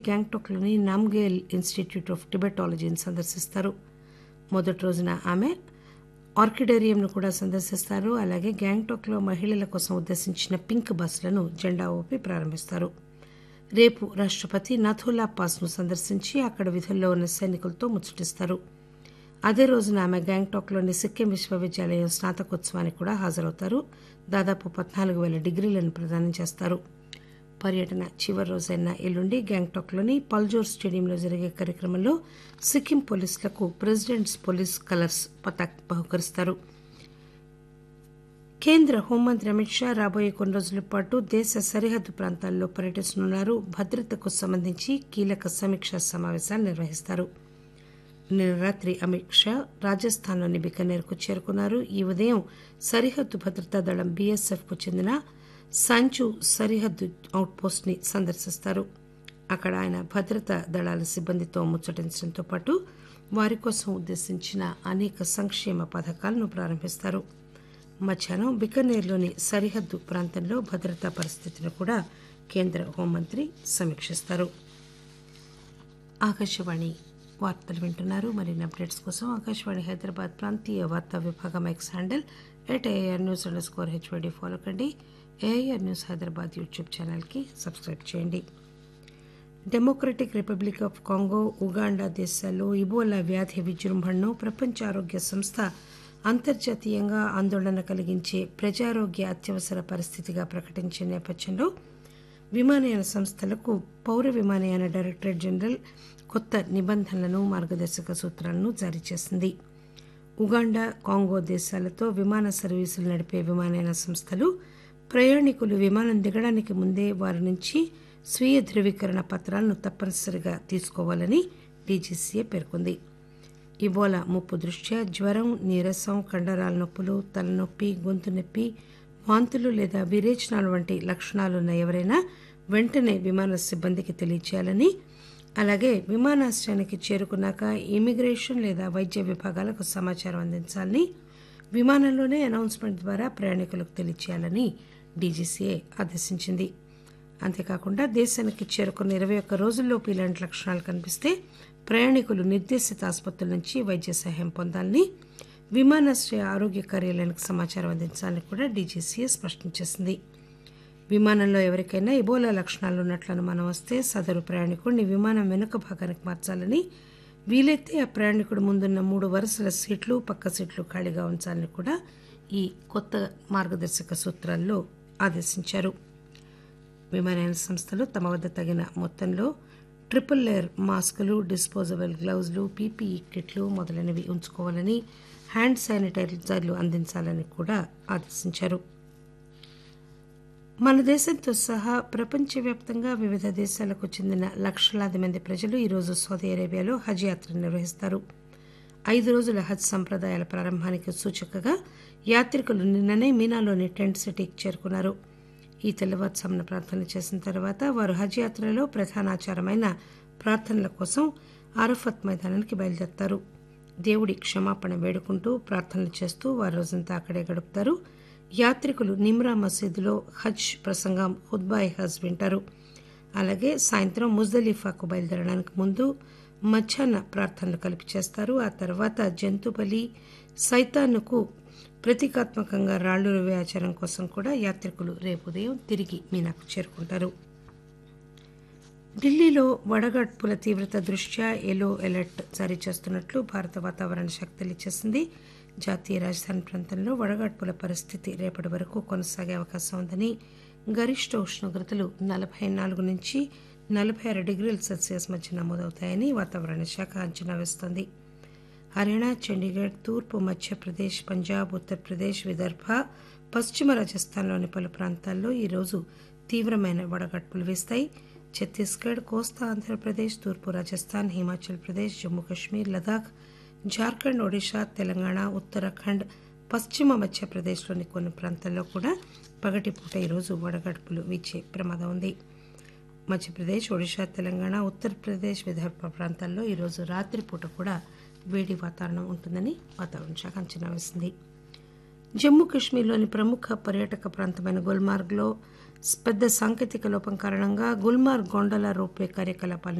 గ్యాంగ్టాక్లోని Namgyal institute of టిబెటాలజీని సందర్శిస్తారు. మొదటి రోజున ఆమె ఆర్కిడేరియంను కూడా సందర్శిస్తారు. అలాగే గ్యాంగ్టాక్లో మహిళల కోసం ఉద్దేశించిన పింక్ బస్సులను జెండా ఊపి ప్రారంభిస్తారు. రేపు రాష్టపతి నథులా పాస్ను సందర్శించి అక్కడ విధుల్లో ఉన్న సైనికులతో ముచ్చటిస్తారు. అదే రోజున ఆమె గ్యాంగ్టాక్లోని సిక్కిం విశ్వవిద్యాలయం స్నాతకోత్సవానికి కూడా హాజరవుతారు. దాదాపు 14,000 డిగ్రీలను ప్రదానం చేస్తారు. పర్యటన చివరి రోజైన ఎల్లుండి గ్యాంగ్టాక్లోని పల్జోర్ స్టేడియంలో జరిగే కార్యక్రమంలో సిక్కిం పోలీసులకు ప్రెసిడెంట్స్ పోలీస్ కలర్స్ పతాక్ బహుకరిస్తారు. కేంద్ర హోంమంత్రి అమిత్ షా రాబోయే కొన్ని రోజుల పాటు దేశ సరిహద్దు ప్రాంతాల్లో పర్యటిస్తున్నారు. భద్రతకు సంబంధించి కీలక సమీక్షా సమావేశాలు నిర్వహిస్తారు. నిన్న రాత్రి అమిత్ షా రాజస్థాన్లోని బికనేర్కు చేరుకున్నారు. ఈ ఉదయం సరిహద్దు భద్రతా దళం బీఎస్ఎఫ్కు చెందిన సాంచు సరిహద్దు అవుట్పోస్ట్ ని సందర్శిస్తారు. అక్కడ ఆయన భద్రతా దళాల సిబ్బందితో ముచ్చటించడంతో పాటు వారి కోసం ఉద్దేశించిన అనేక సంక్షేమ పథకాలను ప్రారంభిస్తారు. మధ్యాహ్నం బికనేర్లోని సరిహద్దు ప్రాంతంలో భద్రతా పరిస్థితిని కూడా కేంద్ర హోంమంత్రి సమీక్షిస్తారు. ఆకాశవాణి వార్తలు వింటున్నారు. మరిన్ని అప్డేట్స్ కోసం ఆకాశవాణి హైదరాబాద్ ప్రాంతీయ వార్తా విభాగం ఎక్స్ హ్యాండిల్ @AIRnews_HYD ఫాలో కండి. ఏఐఆర్ న్యూస్ హైదరాబాద్ యూట్యూబ్ ఛానల్కి సబ్స్క్రైబ్ చేయండి. Democratic republic of Congo, Uganda దేశాల్లో ఇబోలా వ్యాధి విజృంభణను ప్రపంచ ఆరోగ్య సంస్థ అంతర్జాతీయంగా ఆందోళన కలిగించే ప్రజారోగ్య అత్యవసర పరిస్థితిగా ప్రకటించిన నేపథ్యంలో విమానయాన సంస్థలకు పౌర విమానయాన డైరెక్టరేట్ జనరల్ కొత్త నిబంధనలను, మార్గదర్శక సూత్రాలను జారీ చేసింది. ఉగాండా, కాంగో దేశాలతో విమాన సర్వీసులు నడిపే విమానయాన సంస్థలు ప్రయాణికులు విమానం దిగడానికి ముందే వారి నుంచి స్వీయ ధృవీకరణ పత్రాలను తప్పనిసరిగా తీసుకోవాలని డీజీసీఏ పేర్కొంది. ఇబోలా ముప్పు దృష్ట్యా జ్వరం, నీరసం, కండరాల నొప్పులు, తలనొప్పి, గొంతు నొప్పి, వాంతులు లేదా విరేచనాలు వంటి లక్షణాలున్న ఎవరైనా వెంటనే విమాన సిబ్బందికి తెలియచేయాలని, అలాగే విమానాశ్రయానికి చేరుకున్నాక ఇమిగ్రేషన్ లేదా వైద్య విభాగాలకు సమాచారం అందించాలని, విమానంలోనే అనౌన్స్మెంట్ ద్వారా ప్రయాణికులకు తెలియచేయాలని డీజీసీఏ ఆదేశించింది. అంతేకాకుండా దేశానికి చేరుకున్న 21 రోజుల్లోపు ఇలాంటి లక్షణాలు కనిపిస్తే ప్రయాణికులు నిర్దేశిత ఆసుపత్రుల నుంచి వైద్య సహాయం పొందాలని, విమానాశ్రయ ఆరోగ్య కార్యాలయానికి సమాచారం అందించాలని కూడా డీజీసీఏ స్పష్టం చేసింది. విమానంలో ఎవరికైనా ఇబోలా లక్షణాలు ఉన్నట్లు అనుమానం వస్తే సదరు ప్రయాణికుడిని విమానం వెనుక భాగానికి మార్చాలని, వీలైతే ఆ ప్రయాణికుడు ముందున్న 3 వరుసల సీట్లు, పక్క సీట్లు ఖాళీగా ఉంచాలని కూడా ఈ కొత్త మార్గదర్శక సూత్రాల్లో ఆదేశించారు. విమానయాన సంస్థలు తమ వద్ద తగిన మొత్తంలో ట్రిపుల్ లేయర్ మాస్కులు, డిస్పోజబుల్ గ్లౌజులు, పీపీఈ కిట్లు మొదలైనవి ఉంచుకోవాలని, హ్యాండ్ శానిటైజర్లు అందించాలని కూడా ఆదేశించారు. మన దేశంతో సహా ప్రపంచవ్యాప్తంగా వివిధ దేశాలకు చెందిన లక్షలాది మంది ప్రజలు ఈరోజు సౌదీ అరేబియాలో హజ్ యాత్ర నిర్వహిస్తారు. 5 రోజుల హజ్ సంప్రదాయాల ప్రారంభానికి సూచకగా యాత్రికులు నిన్ననే మీనాలోని టెంట్ సిటీకి చేరుకున్నారు. ఈ తెల్లవారుజామున ప్రార్థనలు చేసిన తర్వాత వారు హజ్ యాత్రలో ప్రధాన ఆచారమైన ప్రార్థనల కోసం అరఫత్ మైదానానికి బయలుదేరతారు. దేవుడి క్షమాపణ వేడుకుంటూ ప్రార్థనలు చేస్తూ వారు రోజంతా అక్కడే గడుపుతారు. యాత్రికులు నిమ్రా మసీదులో హజ్ ప్రసంగం ఖుత్బా-ఏ హజ్ వింటారు. అలాగే సాయంత్రం ముజ్దలిఫాకు బయలుదేరడానికి ముందు మధ్యాహ్న ప్రార్థనలు కలిపి చేస్తారు. ఆ తర్వాత జంతుబలి, సైతాన్కు ప్రతీకాత్మకంగా రాళ్లు రువే ఆచారం కోసం కూడా యాత్రికులు రేపు ఉదయం తిరిగి మీనాకు చేరుకుంటారు. ఢిల్లీలో వడగడ్పుల తీవ్రత దృష్ట్యా ఎల్లో అలర్ట్ జారీ చేస్తున్నట్లు భారత వాతావరణ శాఖ తెలియజేసింది. జాతీయ రాజధాని ప్రాంతంలో వడగడ్పుల పరిస్థితి రేపటి వరకు కొనసాగే అవకాశం ఉందని, గరిష్ట ఉష్ణోగ్రతలు 44 నుంచి 46 డిగ్రీల సెల్సియస్ మధ్య నమోదవుతాయని వాతావరణ శాఖ అంచనా వేస్తోంది. హర్యానా, చండీగఢ్, తూర్పు మధ్యప్రదేశ్, పంజాబ్, ఉత్తరప్రదేశ్, విదర్భ, పశ్చిమ రాజస్థాన్లోని పలు ప్రాంతాల్లో ఈరోజు తీవ్రమైన వడగడ్పులు వీస్తాయి. ఛత్తీస్గఢ్, కోస్తా ఆంధ్రప్రదేశ్, తూర్పు రాజస్థాన్, హిమాచల్ ప్రదేశ్, జమ్మూ కశ్మీర్, లదాఖ్, జార్ఖండ్, ఒడిషా, తెలంగాణ, ఉత్తరాఖండ్, పశ్చిమ మధ్యప్రదేశ్లోని కొన్ని ప్రాంతాల్లో కూడా పగటిపూట ఈరోజు వడగడ్పులు వీచే ప్రమాదం ఉంది. మధ్యప్రదేశ్, ఒడిషా, తెలంగాణ, ఉత్తరప్రదేశ్, విదర్భ ప్రాంతాల్లో ఈరోజు రాత్రిపూట కూడా వేడి వాతావరణం ఉంటుందని వాతావరణ శాఖ అంచనా వేసింది. జమ్మూ కశ్మీర్లోని ప్రముఖ పర్యాటక ప్రాంతమైన గుల్మార్గ్లో పెద్ద సాంకేతిక లోపం కారణంగా గుల్మార్గ్ గొండల రోప్వే కార్యకలాపాలు